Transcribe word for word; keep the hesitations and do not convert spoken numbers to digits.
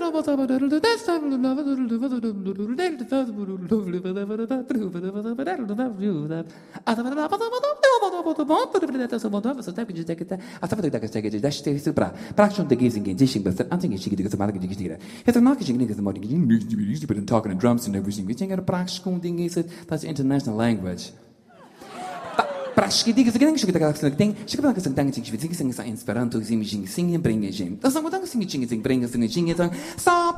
talking and drums and everything. We think a practical thing is it that's international language. Prashki diga segeng shukita ka sing ding shikpa ka sing dang ching shwi sing sing sa Esperanto sing sing sing bringe jim. Da sang dang sing ching sing bringe sing ching sa